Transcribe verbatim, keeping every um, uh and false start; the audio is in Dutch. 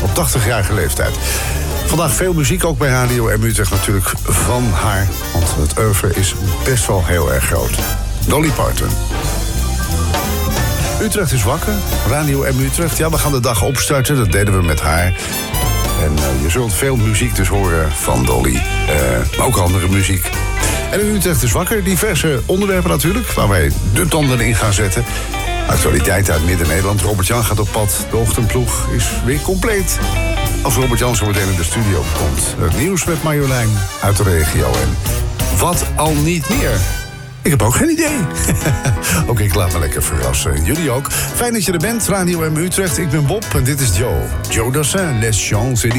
op tachtigjarige leeftijd. Vandaag veel muziek, ook bij Radio M Utrecht natuurlijk van haar. Want het oeuvre is best wel heel erg groot. Dolly Parton. Utrecht is wakker, Radio M Utrecht. Ja, we gaan de dag opstarten, dat deden we met haar. En uh, je zult veel muziek dus horen van Dolly. Uh, maar ook andere muziek. En in Utrecht is wakker, diverse onderwerpen natuurlijk, waar wij de tanden in gaan zetten. Actualiteit uit Midden-Nederland. Robert-Jan gaat op pad. De ochtendploeg is weer compleet. Als Robert-Jan zo meteen in de studio komt. Het nieuws met Marjolein uit de regio. En wat al niet meer. Ik heb ook geen idee. Oké, okay, ik laat me lekker verrassen. Jullie ook. Fijn dat je er bent, Radio M Utrecht. Ik ben Bob en dit is Joe. Joe Dassin, Les Champs-Élysées.